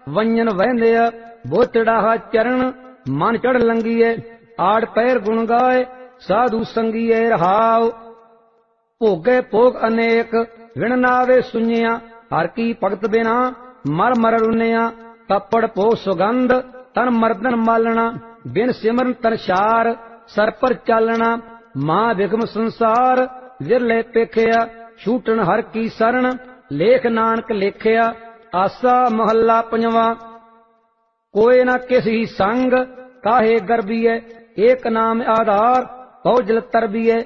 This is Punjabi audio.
ਵੰਜਨ ਵਹਿੰਦਿਆ ਬੋਤੜਾਹਾ ਚਰਨ ਮਨ ਚੜ ਲੰਗੀਏ ਆੜ ਪੈਰ ਗੁਣ ਗਾਏ ਸਾਧੂ ਸੰਗੀਏ ਰਹਾਉ ਭੋਗੇ ਭੋਗ ਅਨੇਕ ਵਿਣ ਨਾਵੇ ਸੁਣਿਆ ਹਰ ਕੀ ਭਗਤ ਬਿਨਾ ਮਰ ਮਰ ਰੁਨਿਆ ਤਪੜ ਭੋਗ ਸੁਗੰਧ ਤਨ ਮਰਦਨ ਮਾਲਣਾ ਬਿਨ ਸਿਮਰਨ ਤਰਸ਼ਾਰ ਸਰ ਪਰ ਚਾਲਣਾ ਮਾਂ ਵਿਗਮ ਸੰਸਾਰ ਵਿਰਲੇ ਪੇਖਿਆ ਛੂਟਣ ਹਰ ਕੀ ਸਰਣ ਲੇਖ ਨਾਨਕ ਲੇਖਿਆ ਆਸਾ ਮਹੱਲਾ ਪੰਜਵਾਂ ਕੋਇ ਨਾ ਕਿਸੀ ਸੰਗ ਕਾਹੇ ਗਰਬੀਐ ਏਕ ਨਾਮ ਆਧਾਰ ਬਹੁ ਜਲ ਤਰਬੀਐ